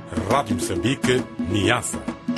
Rádio Moçambique, Niassa.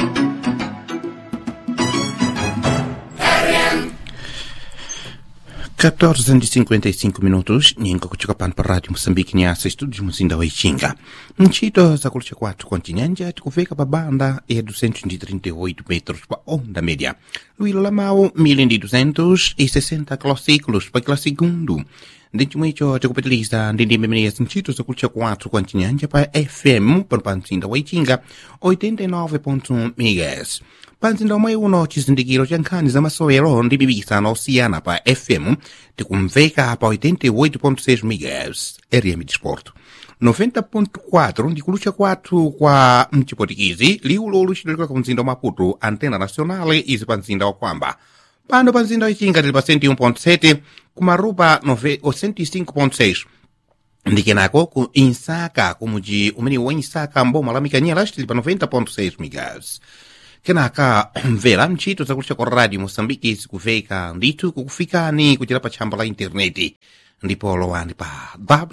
Quatorze anos e 55 minutos, ninka kutoka pano pa Rádio Moçambique Niassa, estúdio Muzinda wa Ichinga. Nchito za kulisha kwatu kontinhanja tikuveka pa banda ya 238 metros pa onda média. Luilo lamau 1260 kilociclos pa kila segundo. Dentro muito tikupitiliza ndindime menias nchito za kulisha kwatu kontinhanja pa FM pano pa Muzinda wa Ichinga 89.1 MHz. Panzinda omwe uno chizindikiro cha nkhani za masewero ndi mibisano osiyana pa FM tikumveka pa 88.6 MHz RM Disport. 90.4 ndikulucha kwathu kwa mchipotikizi liulo luchidoleka ku mzinda wa Maputo antena nacionale izi pa mzinda wa Kwamba. Pano pa mzinda wa Ichinga tili pa 101.7 kumarupa 105.6 ndikenako ku Insaka kumuji umene wa Insaka mboma la Mikanyela tili pa 90.6 MHz. Kenaka mvera mchito zakulisha kwa Radio Moçambique zikuveka nditu kukufikani kuchira pa chamba la interneti ndipo lowani pa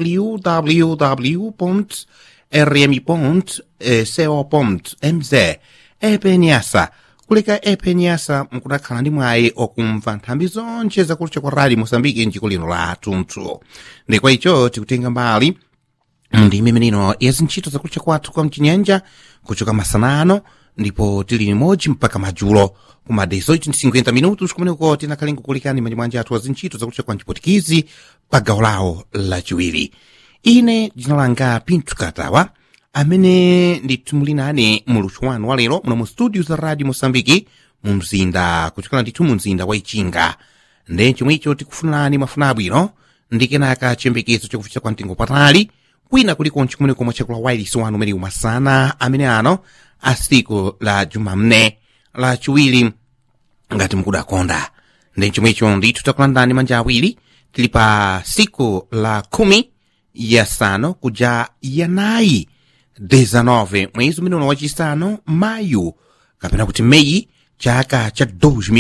www.rmi.co.mz epe Niassa. Kuleka epe Niassa mkunakhala ndi mwayi okumva nthambi zonse zakulisha kwa Radio Moçambique njiko lino la tunthu. Ndikwa icho tikutenga mbali ndi mimenino ya zintchito zakulisha kwathu kwa mchinyanja kuchoka masanano ndipo tili limodzi mpaka madzulo kuma 18:50 minutos kumeneko tinakhale nkukulikani manyamwanja athu azintchito zakulisha kwa mchipotikizi pa gawo lawo lachiwiri. Ine dzina langa Pinto Katawa amene nditumulinani mu luchwano wa lero muno mu studio za Radio Moçambique mu mzinda kuchokera ndithu mu mzinda wa Ichinga. Ndi chomwecho tikufunirani mafuna abwino ndi kenaka chiyembekezo chakufikira kwa mtengo patali kwina kulikonse kumeneko mwachakula wailisi wanu umene umasana amene ano asiku la Jumamne la chiwiri ngati mukudakonda. Ndi chomwecho ndithu takulandani manja awiri tili pa siku la 10 yasanu kuja yanayi 19 mwezi umene uno wachisanu Mayu kapena kuti Meyi chaka cha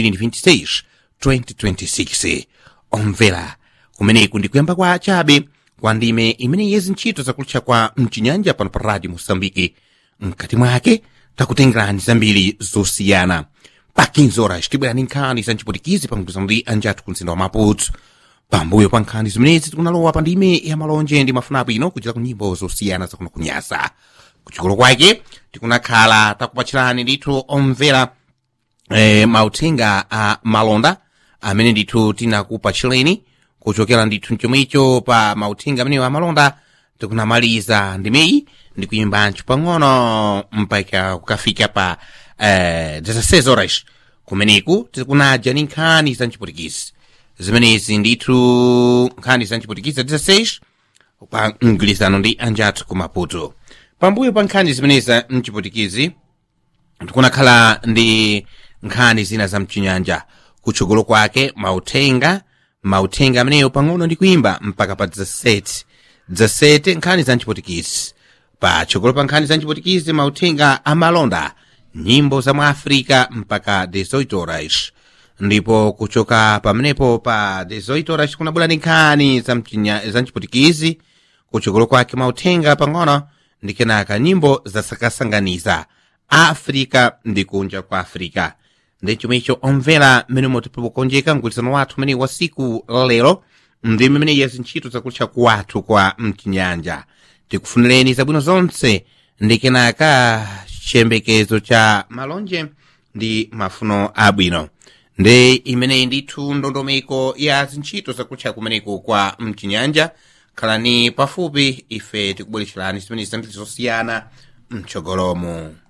2026 omvera kumeneku ndikuyamba kwa chabe kwa ndime imene yezi ntchito zakulitcha kwa mchinyanja pano pa Radio Moçambique. Mkati mwake takutengerani zambiri zosiyana. Pa 15 horas tibwerani nkhani za mchipotikizi pamgwirizano ndi anjathu ku mzinda wa Maputo. Pambuyo pa nkhani zimenezi tikunalowa pa ndime ya malonje ndi mafuna abwino kuchita ku nyimbo zosiyana zakuno ku Niassa. Kuchokolo kwake tikunakhala takupachirani ndithu omvera mauthenga a malonda amene ndithu tinakupachireni kuchokera ndithu chomwecho pa mauthenga amene a malonda tikunamaliza ndimeyi ndikuyimba pang'ono mpaka kukafika pa 16 horas kumeneku tikunaja ni nkhani za mchipotikizi zimenezi ndithu nkhani za mchipotikizi 16 pa mgwirizano ndi anjathu ku Maputo. Pambuyo pa nkhani zimenezi za mchipotikizi tikunakhala ndi nkhani zina za mchinyanja kuchokolo kwake mauthenga ameneyo pang'ono ndikuyimba mpaka pa 17 nkhani za mchipotikizi. Pa chokolo pa nkhani za mchipotikizi mauthenga amalonda nyimbo za mu Afrika mpaka 18 horas. Ndipo kuchoka pamenepo pa 18 horas kunabwera ndi nkhani za mchipotikizi kuchokolo kwake mauthenga pang'ono ndi kenaka nyimbo zasakasanganiza Afrika ndi kunja kwa Afrika. Ndi chomwecho omvera mmene motipokonjeka mgwirizano wathu umene wa siku lero ndi mmene yezi ntchito zakulitcha kwathu kwa mchinyanja. Tikufunireni zabwino zonse ndi kenaka chiyembekezo cha malonje ndi mafuno abwino. Ndi imeneyi ndithu ndondomeko ya zintchito zakulitcha kumeneko kwa mchinyanja. Khalani pafupi ife tikubweretserani zimene zambiri zosiyana mchogolomo.